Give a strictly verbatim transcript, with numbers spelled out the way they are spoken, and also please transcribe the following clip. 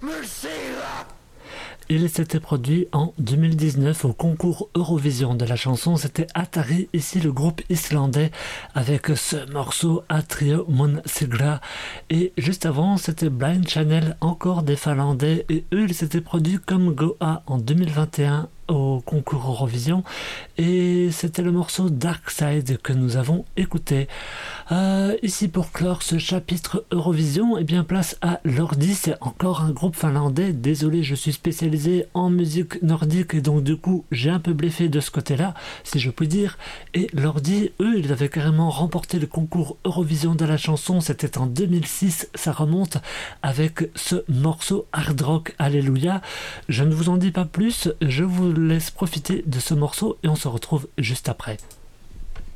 Il s'était produit en deux mille dix-neuf au concours Eurovision de la chanson. C'était Atari, ici le groupe islandais, avec ce morceau Atrio Mun Sigra. Et juste avant, c'était Blind Channel, encore des Finlandais. Et eux, ils s'étaient produits comme Goa en deux mille vingt et un au concours Eurovision. Et c'était le morceau Dark Side que nous avons écouté. Euh, ici pour clore ce chapitre Eurovision, et bien place à Lordi. C'est encore un groupe finlandais. Désolé, je suis spécialisé en musique nordique et donc du coup j'ai un peu bluffé de ce côté-là, si je puis dire. Et Lordi, eux, ils avaient carrément remporté le concours Eurovision de la chanson. C'était en deux mille six, ça remonte, avec ce morceau Hard Rock Alléluia. Je ne vous en dis pas plus, je vous laisse profiter de ce morceau et on se retrouve juste après.